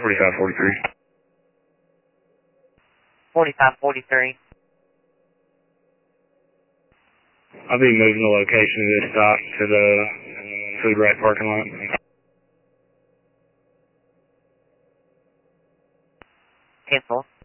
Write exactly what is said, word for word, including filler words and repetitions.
forty-five forty-three. forty-five forty-three. I'll be moving the location of this stop to the food rack parking lot. Cancel.